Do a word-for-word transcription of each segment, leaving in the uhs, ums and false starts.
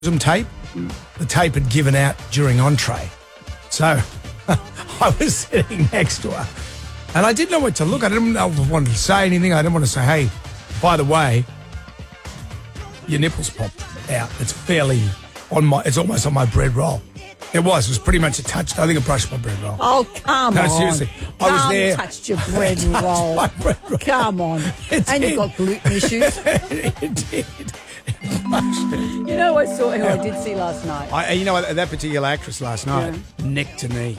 some tape. The tape had given out during entree. So I was sitting next to her and I didn't know what to look. I didn't know if I wanted to say anything. I didn't want to say, hey, by the way, your nipples popped out. It's fairly on my, it's almost on my bread roll. It was. It was pretty much a touch. I think I brushed my bread roll. Oh, come no, on. No, seriously. I was there. touched your bread roll. my bread roll. Come on. It and did. you've got gluten issues. It did. You know, I saw who I did see last night. I, you know, that particular actress last night, Yeah. neck to knee.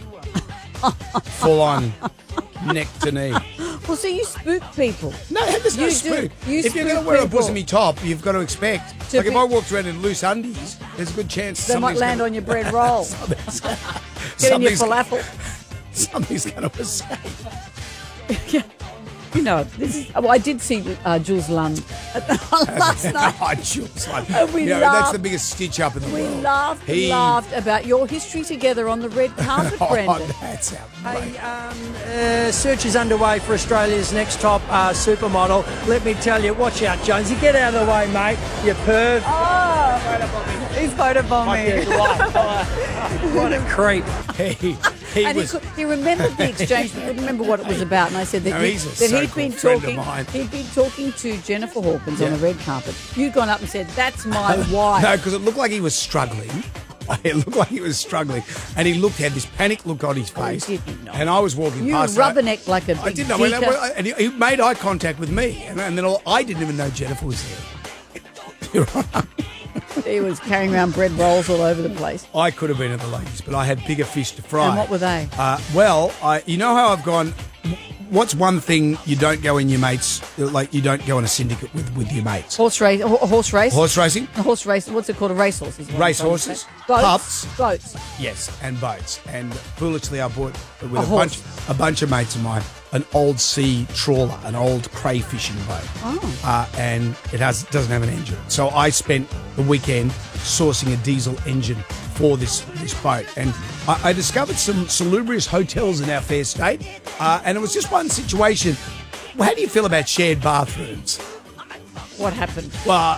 Full on neck to knee. Well, so you spook people. No, there's no You do. spook. You if you're going to spook wear a people. bosomy top, you've got to expect. To like if be- I walked around in loose undies, there's a good chance They might something's land gonna, on your bread roll. something's, Get in your something's, falafel. something's going to escape. Yeah. You know, this is. Well, I did see uh, Jules Lund last night. Oh, Jules Lund. And we You know, laughed. that's the biggest stitch up in the We world. laughed and He- laughed about your history together on the red carpet, Oh, Brendan. that's outrageous. Hey, um, uh, search is underway for Australia's next top uh, supermodel. Let me tell you, watch out, Jonesy. Get out of the way, mate. You perv. Oh, he's photobombing me. What a creep. He, he And he, was. could, he remembered the exchange, but couldn't remember what it was about. And I said that, No, he, he's a that he'd so-called been friend of talking. mine. He'd been talking to Jennifer Hawkins on Yeah. the red carpet. You'd gone up and said, "That's my wife." No, because it looked like he was struggling. It looked like he was struggling, and he looked had this panic look on his face. Oh, he didn't know. And I was walking You past. rubbernecked like a big I didn't know, and, geeker. I- and he, he made eye contact with me, and, and then all, I didn't even know Jennifer was there. He was carrying around bread rolls all over the place. I could have been at the ladies, but I had bigger fish to fry. And what were they? Uh, well, I, you know how I've gone. What's one thing you don't go in your mates? Like you don't go in a syndicate with, with your mates. Horse race, a ho- horse race, Horse racing, a horse race. What's it called? A racehorse. Is what I'm race trying to horses, say. boats, pups. boats. yes, and boats. And foolishly, I bought with A a, horse. bunch a bunch of mates of mine an old sea trawler, an old crayfishing boat, Oh. uh, and it has doesn't have an engine. So I spent the weekend sourcing a diesel engine for this this boat, and I, I discovered some salubrious hotels in our fair state, uh, and it was just one situation. Well, how do you feel about shared bathrooms? What happened? Well,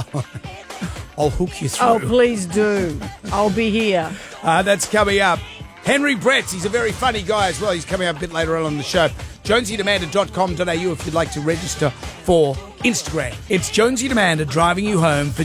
I'll hook you through. Oh, please do. I'll be here. Uh, that's coming up. Henry Bretts, he's a very funny guy as well. He's coming up a bit later on on the show. jonesy demander dot com dot a u if you'd like to register for Instagram. It's Jonesy Demander driving you home for